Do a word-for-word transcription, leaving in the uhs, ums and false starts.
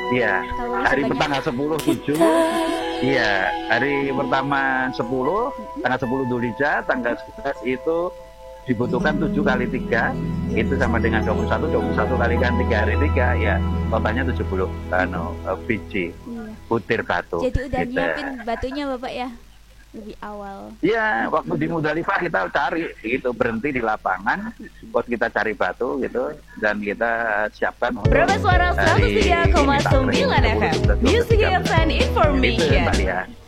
Iya, Kalau hari sebanyak tanggal sepuluh tujuh. Iya, hari pertama sepuluh, tanggal sepuluh Dzulhijjah, tanggal sebelas itu dibutuhkan tujuh kali tiga, itu sama dengan dua puluh satu, dua puluh satu kali kan tiga hari tiga, ya totalnya tujuh puluh anu, eh, biji iya. butir batu. Jadi udah gitu. nyiapin batunya Bapak ya? Lebih awal. Iya, waktu di Muzdalifah kita cari gitu, berhenti di lapangan, buat kita cari batu gitu, dan kita siapkan untuk Berapa suara hari seratus tiga koma sembilan ini, F M takrim, Music sepuluh, Hits and Itu Information. Mbak Lia.